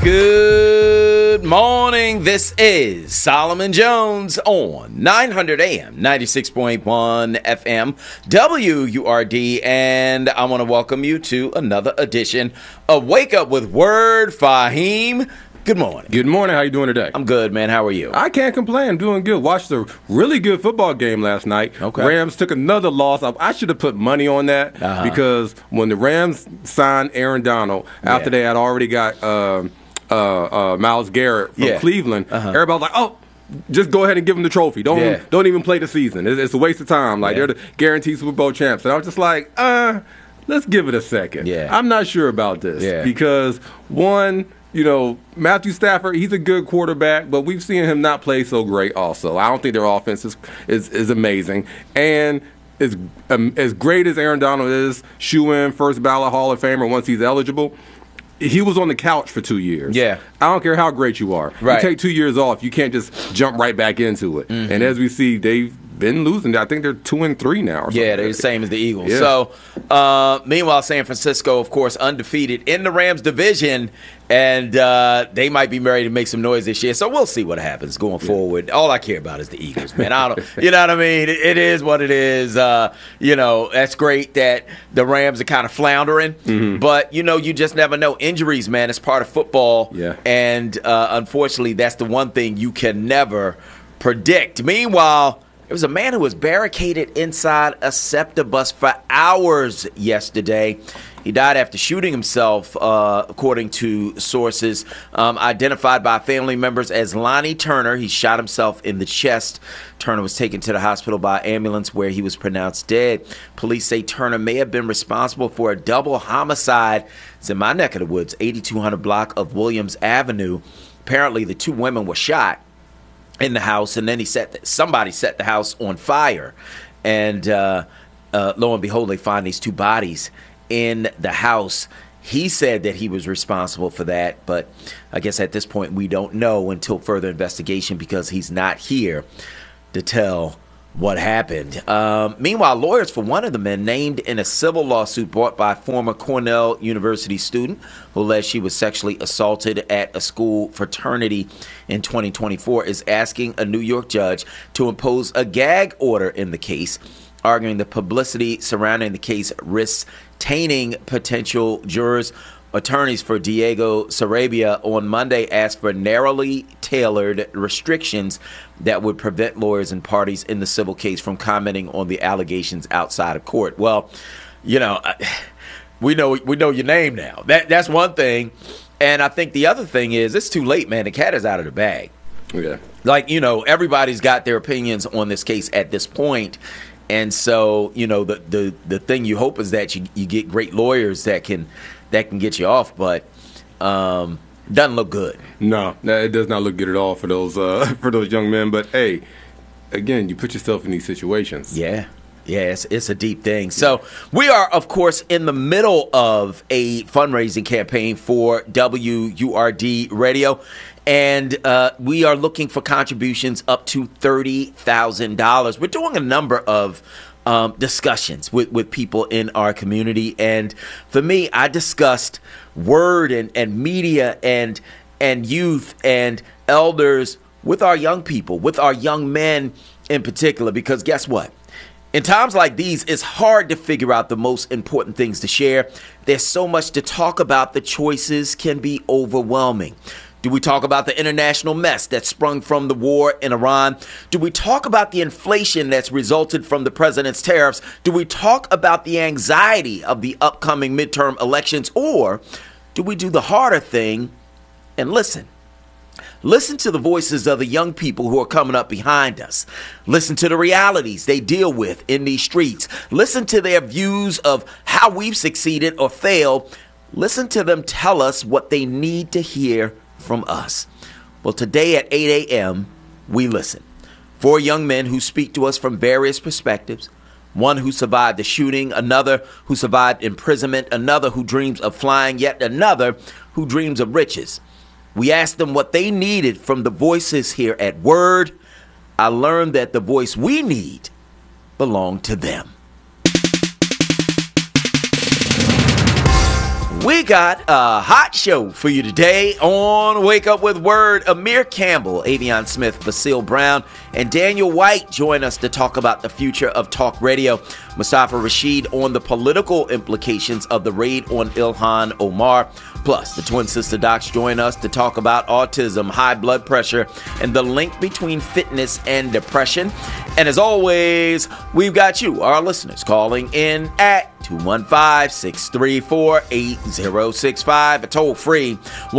Good morning. This is Solomon Jones on 900 AM, 96.1 FM, WURD, and I want to welcome you to another edition of Wake Up with Word. Fahim, good morning. Good morning. How you doing today? I'm good, man. How are you? I can't complain. I'm doing good. Watched a really good football game last night. Okay. Rams took another loss. I should have put money on that because when the Rams signed Aaron Donald, after they had already got Myles Garrett from Cleveland, everybody was like, oh, just go ahead and give him the trophy. Don't even play the season. It's a waste of time. Like they're the guaranteed Super Bowl champs. And I was just like, let's give it a second. I'm not sure about this because one, you know, Matthew Stafford, he's a good quarterback, but we've seen him not play so great also. I don't think their offense is amazing. And as great as Aaron Donald is, shoe-in, first ballot Hall of Famer once he's eligible, he was on the couch for 2 years. I don't care how great you are. You take 2 years off, you can't just jump right back into it. And as we see, they've been losing. I think they're 2-3 now. They're the same as the Eagles. So, meanwhile, San Francisco, of course, undefeated in the Rams division, and they might be ready to make some noise this year. So we'll see what happens going forward. All I care about is the Eagles, man. I don't, you know what I mean? It is what it is. You know, that's great that the Rams are kind of floundering, but you know, you just never know. Injuries, man, it's part of football, and unfortunately, that's the one thing you can never predict. Meanwhile, there was a man who was barricaded inside a SEPTA bus for hours yesterday. He died after shooting himself, according to sources identified by family members as Lonnie Turner. He shot himself in the chest. Turner was taken to the hospital by ambulance where he was pronounced dead. Police say Turner may have been responsible for a double homicide. It's in my neck of the woods, 8200 block of Williams Avenue. Apparently, the two women were shot in the house, and then somebody set the house on fire, and lo and behold, they find these two bodies in the house. He said that he was responsible for that, but I guess at this point we don't know until further investigation because he's not here to tell what happened. Meanwhile, lawyers for one of the men named in a civil lawsuit brought by former Cornell University student who alleged she was sexually assaulted at a school fraternity in 2024 is asking a New York judge to impose a gag order in the case, arguing the publicity surrounding the case risks tainting potential jurors. Attorneys for Diego Sarabia on Monday asked for narrowly tailored restrictions that would prevent lawyers and parties in the civil case from commenting on the allegations outside of court. Well, you know, we know your name now. That's one thing. And I think the other thing is it's too late, man. The cat is out of the bag. Like, you know, everybody's got their opinions on this case at this point. And so, you know, the thing you hope is that you get great lawyers that can get you off, but doesn't look good. No, it does not look good at all for those young men. But hey, again, you put yourself in these situations. It's a deep thing. So we are, of course, in the middle of a fundraising campaign for WURD Radio. And we are looking for contributions up to $30,000. We're doing a number of discussions with people in our community. And for me, I discussed word and media and youth and elders with our young people, with our young men in particular, because guess what? In times like these, it's hard to figure out the most important things to share. There's so much to talk about. The choices can be overwhelming. Do we talk about the international mess that sprung from the war in Iran? Do we talk about the inflation that's resulted from the president's tariffs? Do we talk about the anxiety of the upcoming midterm elections? Or do we do the harder thing and listen? Listen to the voices of the young people who are coming up behind us. Listen to the realities they deal with in these streets. Listen to their views of how we've succeeded or failed. Listen to them tell us what they need to hear from us. Well, today at 8 a.m., we listen. 4 young men who speak to us from various perspectives. One who survived the shooting, another who survived imprisonment, another who dreams of flying, yet another who dreams of riches. We asked them what they needed from the voices here at Word. I learned that the voice we need belonged to them. We got a hot show for you today on Wake Up with Word. Amir Campbell, Avion Smith, Basile Brown, and Daniel White join us to talk about the future of talk radio. Mustafa Rashid on the political implications of the raid on Ilhan Omar. Plus, the twin sister docs join us to talk about autism, high blood pressure, and the link between fitness and depression. And as always, we've got you, our listeners, calling in at 215-634-8065. A toll-free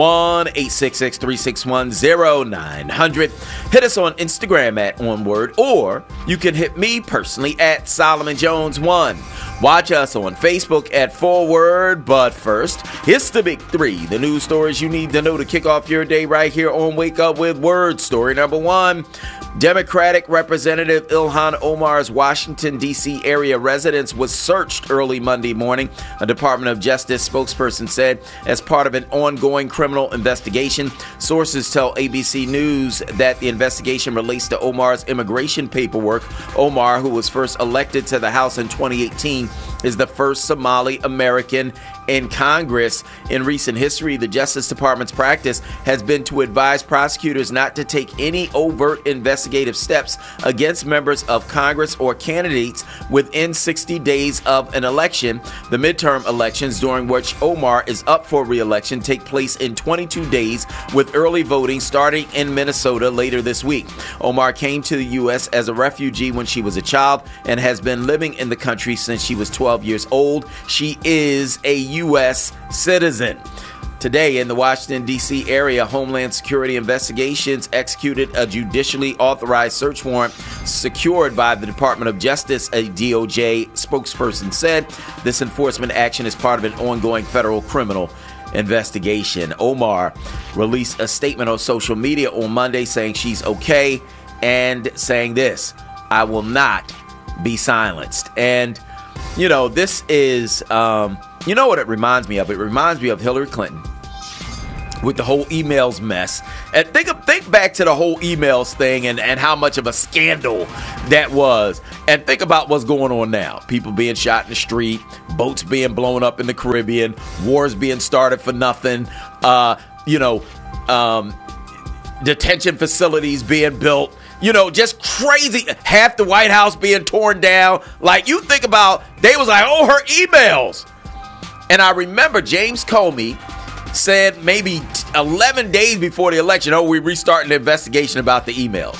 1-866-361-0900. Hit us on Instagram at OnWord, or you can hit me personally at Solomon Jones 1. Watch us on Facebook at Forward. But first, it's the big three, the news stories you need to know to kick off your day right here on Wake Up with Word. Story number one. Democratic Representative Ilhan Omar's Washington, D.C. area residence was searched early Monday morning, a Department of Justice spokesperson said, as part of an ongoing criminal investigation. Sources tell ABC News that the investigation relates to Omar's immigration paperwork. Omar, who was first elected to the House in 2018, is the first Somali American in Congress. In recent history, the Justice Department's practice has been to advise prosecutors not to take any overt investigative steps against members of Congress or candidates within 60 days of an election. The midterm elections, during which Omar is up for re-election, take place in 22 days, with early voting starting in Minnesota later this week. Omar came to the U.S. as a refugee when she was a child and has been living in the country since she was 12 years old. She is a U.S. citizen. Today, in the Washington, D.C. area, Homeland Security Investigations executed a judicially authorized search warrant secured by the Department of Justice, a DOJ spokesperson said. This enforcement action is part of an ongoing federal criminal investigation. Omar released a statement on social media on Monday saying she's okay and saying this: "I will not be silenced." And, you know, this is... you know what it reminds me of? It reminds me of Hillary Clinton with the whole emails mess. And think back to the whole emails thing and how much of a scandal that was. And think about what's going on now. People being shot in the street, boats being blown up in the Caribbean, wars being started for nothing, detention facilities being built. You know, just crazy. Half the White House being torn down. Like, you think about, they was like, oh, her emails. And I remember James Comey said maybe 11 days before the election, oh, we're restarting the investigation about the emails.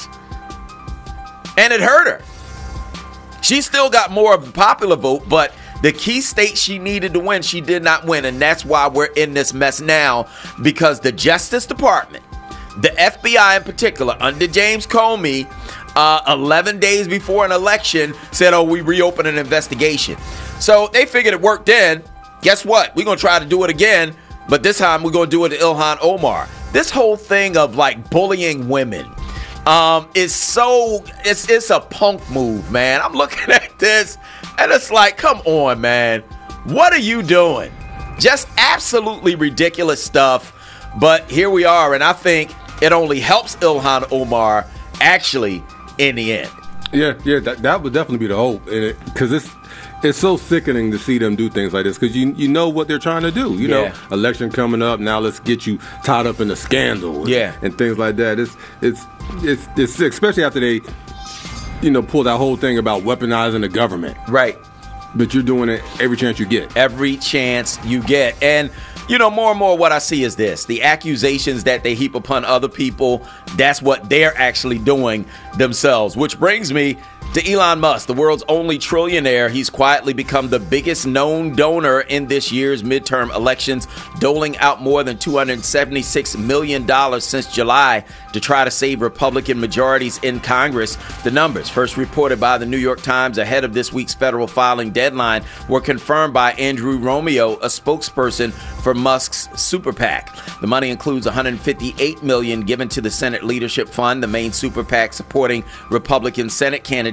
And it hurt her. She still got more of a popular vote, but the key state she needed to win, she did not win. And that's why we're in this mess now, because the Justice Department, the FBI in particular, under James Comey, 11 days before an election, said, oh, we reopen an investigation. So they figured it worked then. Guess what? We're going to try to do it again, but this time we're going to do it to Ilhan Omar. This whole thing of, like, bullying women is so, it's a punk move, man. I'm looking at this, and it's like, come on, man. What are you doing? Just absolutely ridiculous stuff, but here we are, and I think it only helps Ilhan Omar, actually, in the end. Yeah, that would definitely be the hope, because it's so sickening to see them do things like this, because you know what they're trying to do. You know, election coming up, now let's get you tied up in a scandal and things like that. It's sick, especially after they, pull that whole thing about weaponizing the government. Right. But you're doing it every chance you get. Every chance you get. And, more and more what I see is this. The accusations that they heap upon other people, that's what they're actually doing themselves. Which brings me to Elon Musk, the world's only trillionaire. He's quietly become the biggest known donor in this year's midterm elections, doling out more than $276 million since July to try to save Republican majorities in Congress. The numbers, first reported by the New York Times ahead of this week's federal filing deadline, were confirmed by Andrew Romeo, a spokesperson for Musk's super PAC. The money includes $158 million given to the Senate Leadership Fund, the main super PAC supporting Republican Senate candidate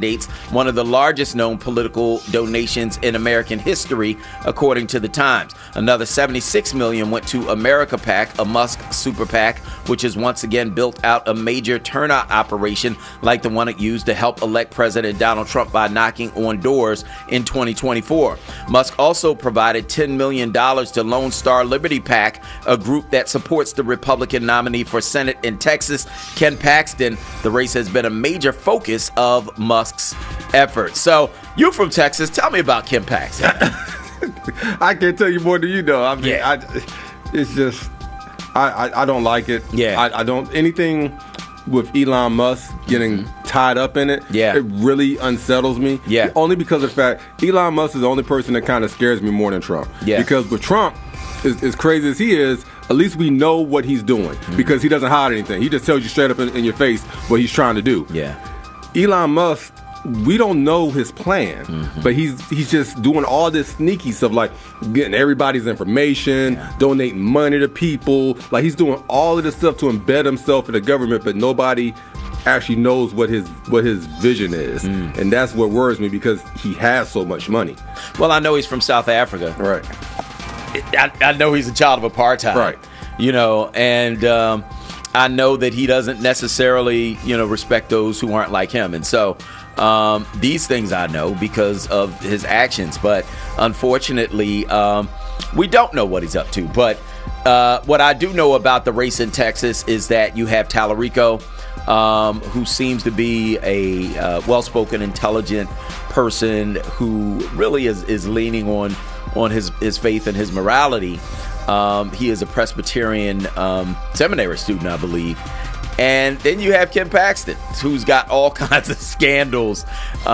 candidates, one of the largest known political donations in American history, according to the Times. Another $76 million went to America PAC, a Musk super PAC, which has once again built out a major turnout operation like the one it used to help elect President Donald Trump by knocking on doors in 2024. Musk also provided $10 million to Lone Star Liberty PAC, a group that supports the Republican nominee for Senate in Texas, Ken Paxton. The race has been a major focus of Musk's efforts. So, you from Texas, tell me about Ken Paxton. I can't tell you more than you know. I mean, it's just, I don't like it. Yeah. I don't, anything with Elon Musk getting tied up in it, it really unsettles me. Yeah. Only because of the fact Elon Musk is the only person that kind of scares me more than Trump. Yeah. Because with Trump, as crazy as he is, at least we know what he's doing because he doesn't hide anything. He just tells you straight up in your face what he's trying to do. Yeah. Elon Musk, we don't know his plan, but he's just doing all this sneaky stuff, like getting everybody's information, donating money to people. Like, he's doing all of this stuff to embed himself in the government, but nobody actually knows what his vision is. And that's what worries me because he has so much money. Well, I know he's from South Africa. Right. I know he's a child of apartheid. Right. You know, and I know that he doesn't necessarily, respect those who aren't like him. And so these things I know because of his actions. But unfortunately, we don't know what he's up to. But what I do know about the race in Texas is that you have Tallarico, who seems to be a well-spoken, intelligent person who really is leaning on his faith and his morality. He is a Presbyterian seminary student, I believe. And then you have Ken Paxton, who's got all kinds of scandals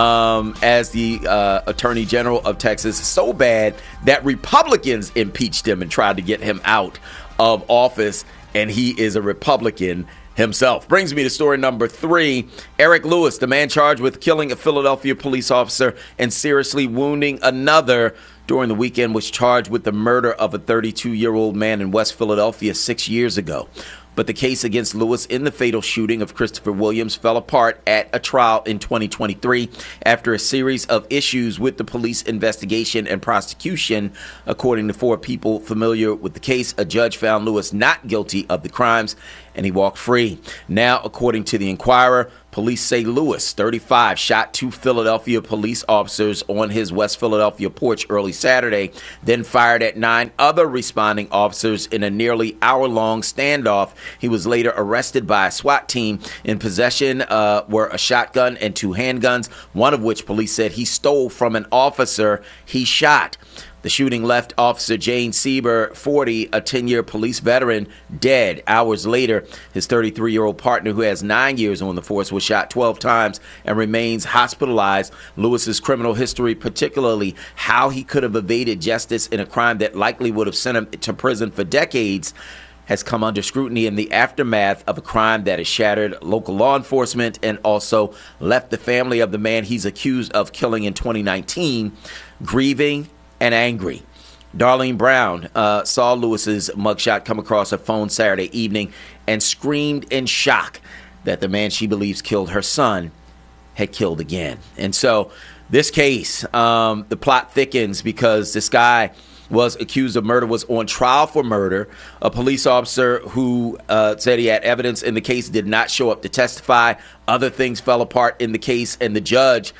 as the Attorney General of Texas, so bad that Republicans impeached him and tried to get him out of office, and he is a Republican himself. Brings me to story number 3. Eric Lewis, the man charged with killing a Philadelphia police officer and seriously wounding another during the weekend, was charged with the murder of a 32-year-old man in West Philadelphia 6 years ago. But the case against Lewis in the fatal shooting of Christopher Williams fell apart at a trial in 2023 after a series of issues with the police investigation and prosecution. According to 4 people familiar with the case, a judge found Lewis not guilty of the crimes, and he walked free. Now, according to the Inquirer, police say Lewis, 35, shot 2 Philadelphia police officers on his West Philadelphia porch early Saturday, then fired at 9 other responding officers in a nearly hour-long standoff. He was later arrested by a SWAT team. In possession were a shotgun and 2 handguns, one of which police said he stole from an officer he shot. The shooting left Officer Jane Sieber, 40, a 10-year police veteran, dead. Hours later, his 33-year-old partner, who has 9 years on the force, was shot 12 times and remains hospitalized. Lewis's criminal history, particularly how he could have evaded justice in a crime that likely would have sent him to prison for decades, has come under scrutiny in the aftermath of a crime that has shattered local law enforcement and also left the family of the man he's accused of killing in 2019 grieving and angry. Darlene Brown saw Lewis's mugshot come across her phone Saturday evening and screamed in shock that the man she believes killed her son had killed again. And so this case, the plot thickens because this guy was accused of murder, was on trial for murder. A police officer who said he had evidence in the case did not show up to testify. Other things fell apart in the case, and the judge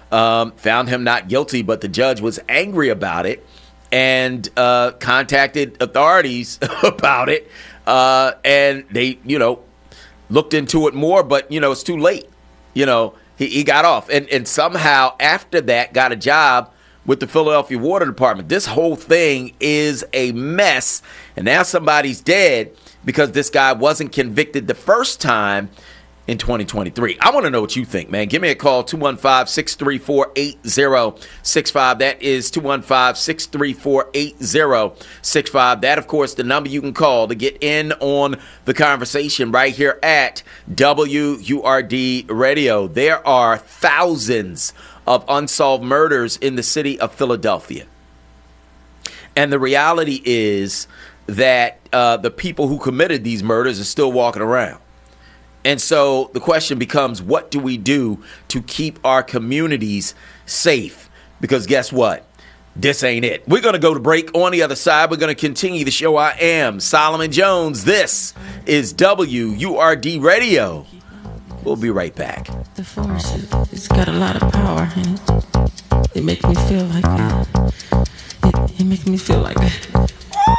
found him not guilty, but the judge was angry about it and contacted authorities about it. And they, looked into it more, but, it's too late. He got off and somehow after that got a job with the Philadelphia Water Department. This whole thing is a mess. And now somebody's dead because this guy wasn't convicted the first time in 2023. I want to know what you think, man. Give me a call, 215-634-8065. That is 215-634-8065. That, of course, the number you can call to get in on the conversation right here at WURD Radio. There are thousands of unsolved murders in the city of Philadelphia. And the reality is that the people who committed these murders are still walking around. And so the question becomes, what do we do to keep our communities safe? Because guess what? This ain't it. We're going to go to break. On the other side, we're going to continue the show. I am Solomon Jones. This is WURD Radio. We'll be right back. The force, it's got a lot of power in it. It makes me feel like it makes me feel like